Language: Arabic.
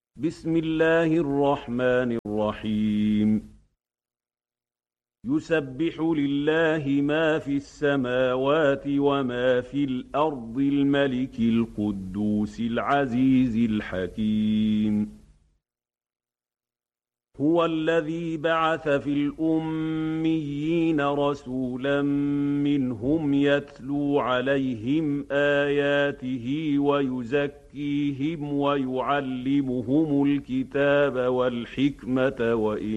بسم الله الرحمن الرحيم يسبح لله ما في السماوات وما في الأرض الملك القدوس العزيز الحكيم هو الذي بعث في الأميين رسولا منهم يتلو عليهم آياته ويزكيهم ويعلمهم الكتاب والحكمة وإن